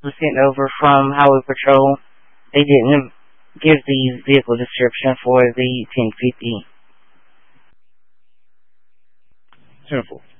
was sent over from Highway Patrol. They didn't give the vehicle description for the 1050. 10-4.